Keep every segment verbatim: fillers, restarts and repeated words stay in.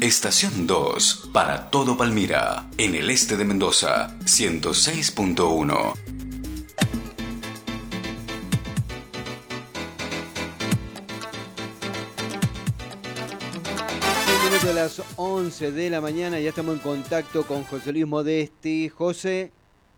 Estación dos, para todo Palmira, en el este de Mendoza, ciento seis punto uno. A las once de la mañana ya estamos en contacto con José Luis Modesti. José.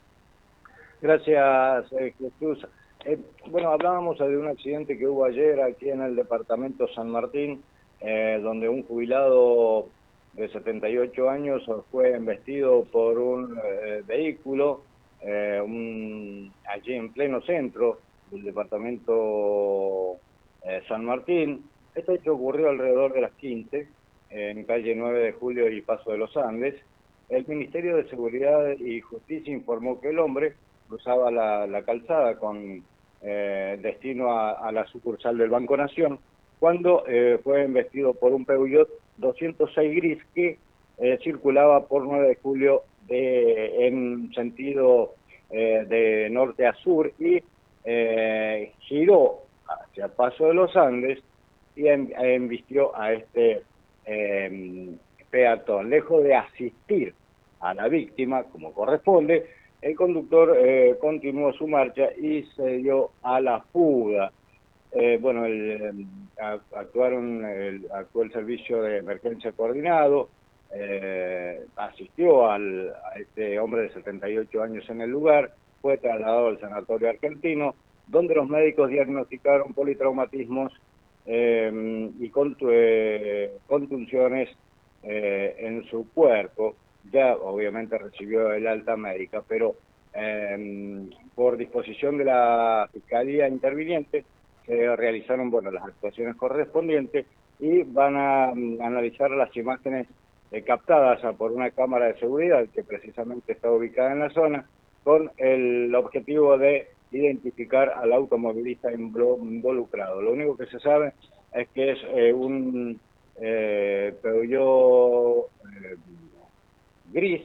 Gracias, eh, Jesús. Eh, bueno, hablábamos de un accidente que hubo ayer aquí en el departamento San Martín, eh, donde un jubilado de setenta y ocho años fue embestido por un eh, vehículo eh, un, allí en pleno centro del departamento eh, San Martín. Este hecho ocurrió alrededor de las quince, en calle nueve de julio y Paso de los Andes. El Ministerio de Seguridad y Justicia informó que el hombre cruzaba la, la calzada con eh, destino a, a la sucursal del Banco Nación, cuando eh, fue embestido por un Peugeot doscientos seis gris que eh, circulaba por nueve de julio de, en sentido eh, de norte a sur y eh, giró hacia Paso de los Andes y embistió a este eh, peatón. Lejos de asistir a la víctima como corresponde, el conductor eh, continuó su marcha y se dio a la fuga. Eh, bueno, el, actuaron, el, actuó el servicio de emergencia coordinado, eh, asistió al, a este hombre de setenta y ocho años en el lugar, fue trasladado al sanatorio argentino, donde los médicos diagnosticaron politraumatismos eh, y contunciones eh, en su cuerpo. Ya obviamente recibió el alta médica, pero eh, por disposición de la Fiscalía Interviniente se realizaron bueno, las actuaciones correspondientes y van a um, analizar las imágenes eh, captadas por una cámara de seguridad que precisamente está ubicada en la zona, con el objetivo de identificar al automovilista involucrado. Lo único que se sabe es que es eh, un eh, Peugeot eh, gris,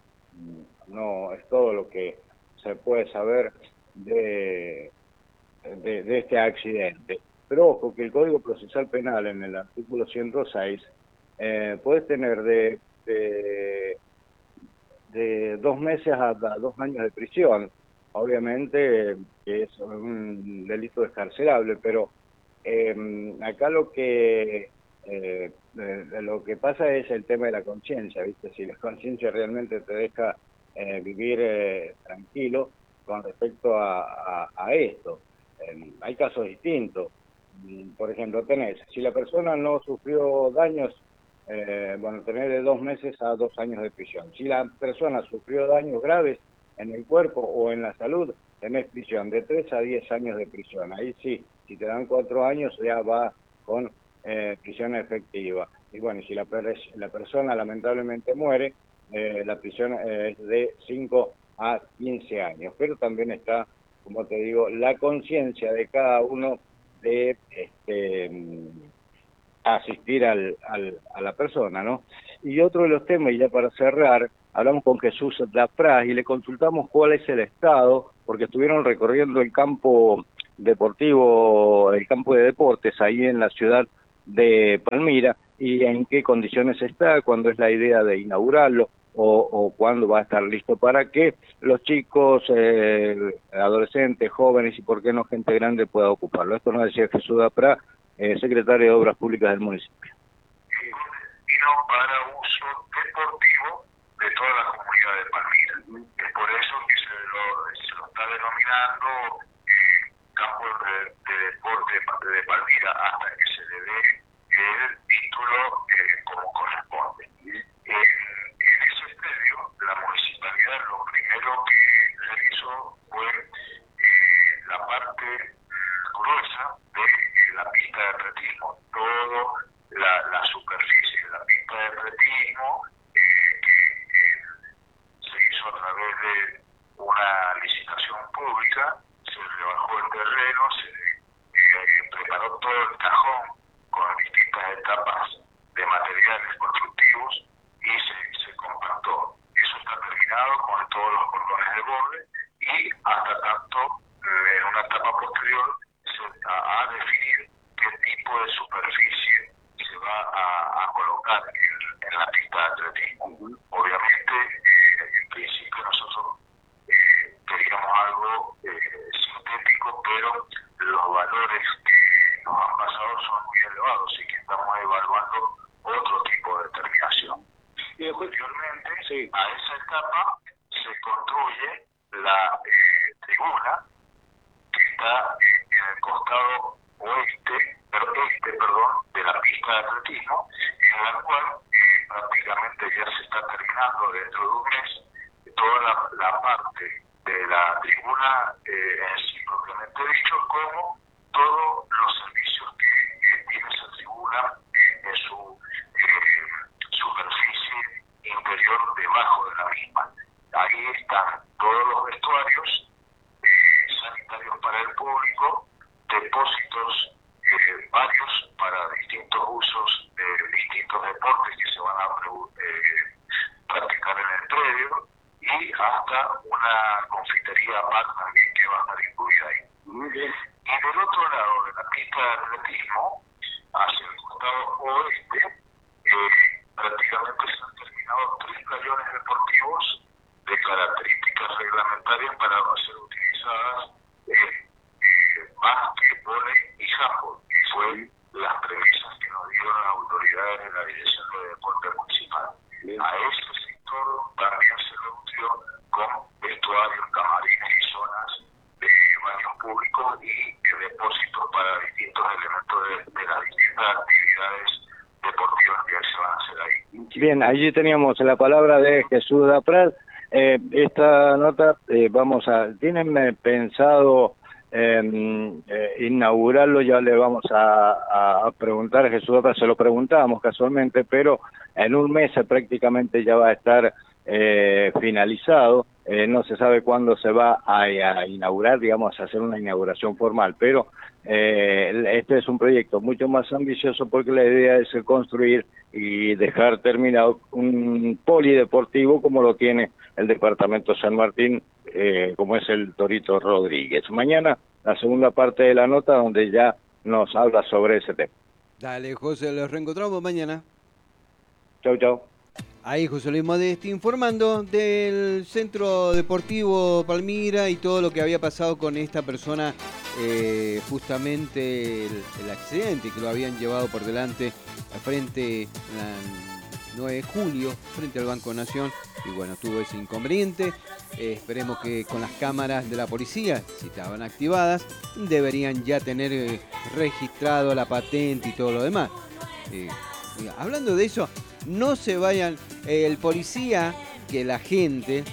no es todo lo que se puede saber de, de, de este accidente. Pero ojo, que el Código Procesal Penal en el artículo ciento seis eh, puede tener de, de, de dos meses a dos años de prisión. Obviamente que es un delito descarcelable, pero eh, acá lo que eh, eh, lo que pasa es el tema de la conciencia, ¿viste? Si la conciencia realmente te deja eh, vivir eh, tranquilo con respecto a, a, a esto. Eh, hay casos distintos. Por ejemplo, tenés, si la persona no sufrió daños, eh, bueno, tenés de dos meses a dos años de prisión. Si la persona sufrió daños graves en el cuerpo o en la salud, tenés prisión de tres a diez años de prisión. Ahí sí, si te dan cuatro años ya va con eh, prisión efectiva. Y bueno, si la, la persona lamentablemente muere, eh, la prisión eh, es de cinco a quince años. Pero también está, como te digo, la conciencia de cada uno de este, asistir al, al, a la persona, ¿no? Y otro de los temas, y ya para cerrar, hablamos con Jesús Dapraz y le consultamos cuál es el estado, porque estuvieron recorriendo el campo deportivo, el campo de deportes ahí en la ciudad de Palmira, y en qué condiciones está, cuándo es la idea de inaugurarlo, o, o cuándo va a estar listo para que los chicos, eh, adolescentes, jóvenes y por qué no gente grande pueda ocuparlo. Esto nos decía Jesús Dapraz, eh, secretario de Obras Públicas del municipio. Vino para uso deportivo de toda la comunidad de Palmira. Es por eso que se lo, se lo está denominando eh, campo de, de deporte de Palmira hasta que se le dé el título eh, como corresponde. Eh, en ese predio, la municipalidad lo primero que realizó fue eh, la parte gruesa de la pista de atletismo, todo la, la superficie de la pista de atletismo eh, que eh, se hizo a través de una licitación pública, se rebajó el terreno, se eh, preparó todo el cajón con distintas etapas de materiales constructivos y se, se compactó. Eso está terminado con todos los cordones de borde y hasta tanto eh, en una etapa posterior se a, a definir qué tipo de superficie se va a, a colocar en, en la pista de atletismo. Obviamente, eh, en principio nosotros eh, queríamos algo eh, sintético, pero los valores que nos han pasado son muy elevados, así que estamos evaluando otro tipo de determinación. Y posteriormente, sí, a esa etapa se construye la eh, tribuna que está en el costado oeste, pero este, perdón, de la pista de atletismo, en la cual eh, prácticamente ya se está terminando dentro de un mes toda la, la parte de la tribuna eh, en sí propiamente dicho, como todos los servicios que eh, tiene esa tribuna eh, en su eh, superficie interior debajo de la misma. Ahí están todos los vestuarios eh, sanitarios para el público, depósitos eh, varios para distintos usos de eh, distintos deportes que se van a eh, practicar en el predio, y hasta una confitería bar también que va a estar incluida ahí. Muy bien. Y del otro lado de la pista de atletismo, hacia el costado oeste, eh, prácticamente se han terminado tres playones deportivos de características reglamentarias para ser utilizadas eh, eh, básquet, vóley y handball. Fue las premisas que nos dieron las autoridades de la Dirección de Deporte Municipal. Bien. A ese sector también se redució con vestuarios, camarines y zonas de baños públicos y de depósitos para distintos elementos de, de las distintas actividades deportivas que se van a hacer ahí. Bien, allí teníamos la palabra de Jesús Daprat. Eh, esta nota, eh, vamos a, ¿tienen eh, pensado eh, eh, inaugurarlo? Ya le vamos a, a preguntar a Jesús Daprat, se lo preguntábamos casualmente, pero en un mes prácticamente ya va a estar eh, finalizado. Eh, no se sabe cuándo se va a, a inaugurar, digamos, a hacer una inauguración formal, pero eh, este es un proyecto mucho más ambicioso porque la idea es construir y dejar terminado un polideportivo como lo tiene el departamento San Martín, eh, como es el Torito Rodríguez. Mañana la segunda parte de la nota donde ya nos habla sobre ese tema. Dale, José, los reencontramos mañana. Chau, chau. Ahí José Luis Modesti informando del Centro Deportivo Palmira y todo lo que había pasado con esta persona, eh, justamente el, el accidente que lo habían llevado por delante frente al nueve de julio, frente al Banco Nación, y bueno, tuvo ese inconveniente. Eh, esperemos que con las cámaras de la policía, si estaban activadas, deberían ya tener eh, registrado la patente y todo lo demás. Eh, hablando de eso, no se vayan, eh, el policía, que la gente,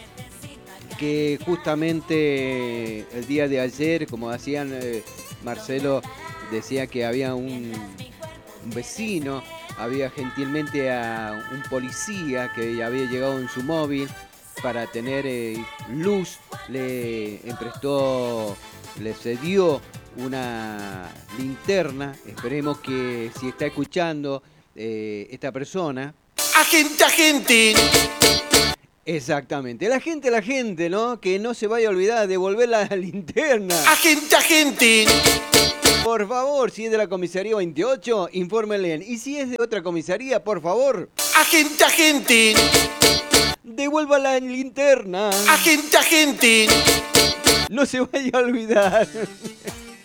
que justamente el día de ayer, como hacían eh, Marcelo, decía que había un, un vecino, había gentilmente a un policía que había llegado en su móvil para tener eh, luz, le emprestó, le cedió una linterna. Esperemos que si está escuchando eh, esta persona... Agente, agente. Exactamente, la gente, la gente, ¿no? Que no se vaya a olvidar de devolver la linterna. Agente, agente. Por favor, si es de la comisaría veintiocho, infórmenle. Y si es de otra comisaría, por favor. Agente, agente. Devuelva la linterna. Agente, agente. No se vaya a olvidar.